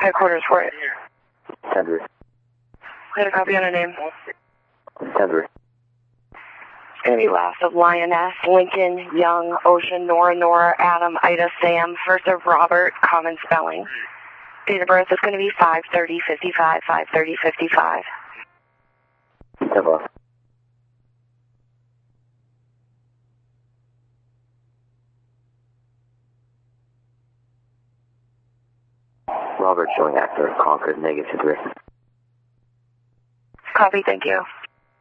Headquarters for it. Center. Had a copy on a name. Center. It's going to be last of Lioness, Lincoln, Young, Ocean, Nora, Adam, Ida, Sam, first of Robert, common spelling. Date of birth is going to be 5/30/55, 5/30/55. Step off. Robert showing actor, Concord, -3. Copy, thank you.